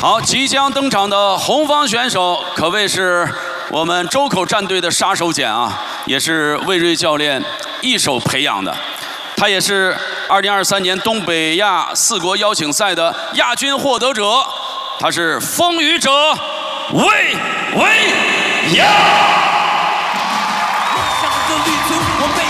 好，即将登场的红方选手可谓是我们周口战队的杀手锏啊，也是魏瑞教练一手培养的。他也是2023年东北亚4国邀请赛的亚军获得者，他是风雨者魏亚。